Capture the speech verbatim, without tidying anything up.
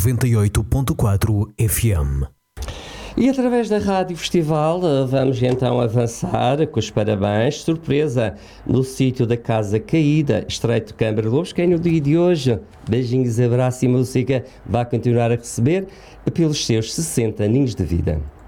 noventa e oito ponto quatro F M. E através da Rádio Festival vamos então avançar com os parabéns. Surpresa no sítio da Casa Caída, Estreito Câmara Lobos, quem no dia de hoje, beijinhos, abraço e música, vai continuar a receber pelos seus sessenta aninhos de vida.